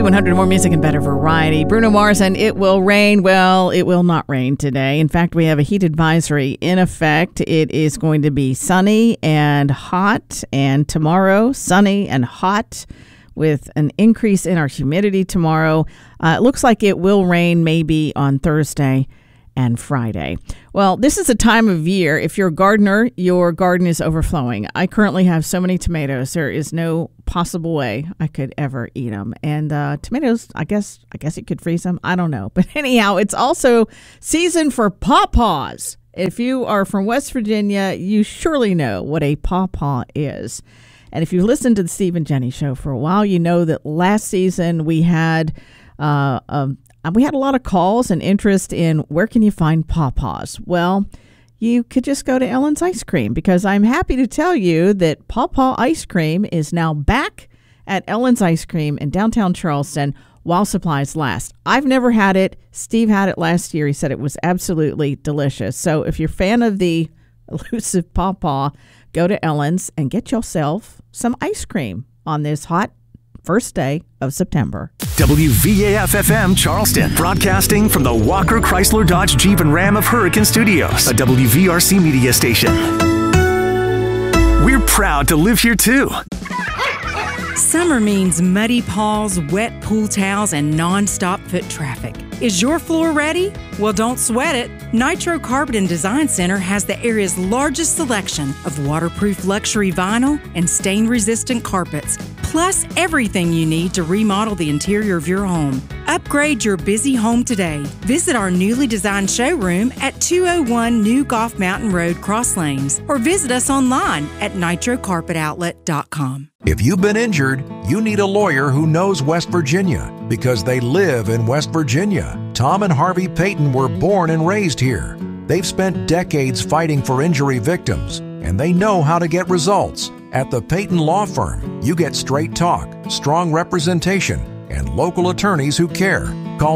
V100, more music and better variety. Bruno Mars and It Will Rain. Well, it will not rain today. In fact, we have a heat advisory in effect. It is going to be sunny and hot, and tomorrow, sunny and hot with an increase in our humidity tomorrow. It looks like it will rain maybe on Thursday and Friday. Well, this is a time of year. If you're a gardener, your garden is overflowing. I currently have so many tomatoes. There is no possible way I could ever eat them. And tomatoes, I guess you could freeze them. I don't know. But anyhow, it's also season for pawpaws. If you are from West Virginia, you surely know what a pawpaw is. And if you've listened to the Steve and Jenny show for a while, you know that last season we had a lot of calls and interest in where can you find pawpaws. Well, you could just go to Ellen's Ice Cream, because I'm happy to tell you that pawpaw ice cream is now back at Ellen's Ice Cream in downtown Charleston while supplies last. I've never had it. Steve had it last year. He said it was absolutely delicious. So if you're a fan of the elusive pawpaw, go to Ellen's and get yourself some ice cream on this hot first day of September. WVAF-FM Charleston, broadcasting from the Walker Chrysler Dodge Jeep and Ram of Hurricane Studios, a WVRC media station. We're proud to live here too. Summer means muddy paws, wet pool towels, and non-stop foot traffic. Is your floor ready? Well, don't sweat it. Nitro Carpet and Design Center has the area's largest selection of waterproof luxury vinyl and stain-resistant carpets, plus everything you need to remodel the interior of your home. Upgrade your busy home today. Visit our newly designed showroom at 201 New Golf Mountain Road, Cross Lanes, or visit us online at nitrocarpetoutlet.com. If you've been injured, you need a lawyer who knows West Virginia, because they live in West Virginia. Tom and Harvey Payton were born and raised here. They've spent decades fighting for injury victims, and they know how to get results. At the Payton Law Firm, you get straight talk, strong representation, and local attorneys who care. Call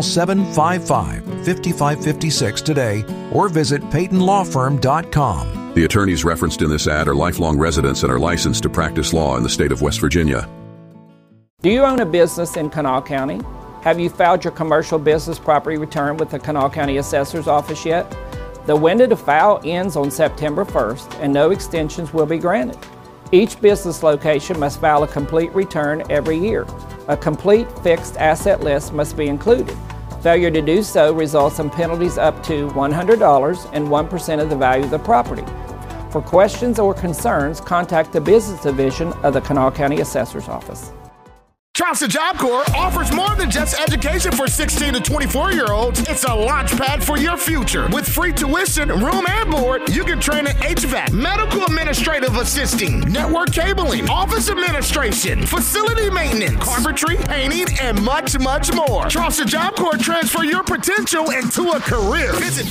755-5556 today or visit PaytonLawFirm.com. The attorneys referenced in this ad are lifelong residents and are licensed to practice law in the state of West Virginia. Do you own a business in Kanawha County? Have you filed your commercial business property return with the Kanawha County Assessor's Office yet? The window to file ends on September 1st, and no extensions will be granted. Each business location must file a complete return every year. A complete fixed asset list must be included. Failure to do so results in penalties up to $100 and 1% of the value of the property. For questions or concerns, contact the Business Division of the Kanawha County Assessor's Office. Charleston Job Corps offers more than just education for 16 to 24-year-olds. It's a launch pad for your future. With free tuition, room and board, you can train in HVAC, medical administrative assisting, network cabling, office administration, facility maintenance, carpentry, painting, and much, much more. Charleston Job Corps transfer your potential into a career. Visit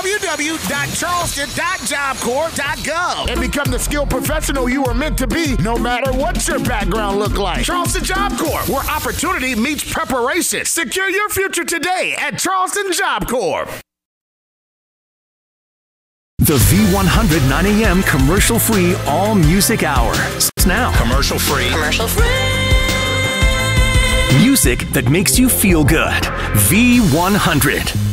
www.charleston.jobcorps.gov and become the skilled professional you are meant to be, no matter what your background look like. Charleston Job Corps, where opportunity meets preparation. Secure your future today at Charleston Job Corps. The V100 9 a.m. commercial-free all-music hour. Now. Commercial-free. Commercial-free. Music that makes you feel good. V100.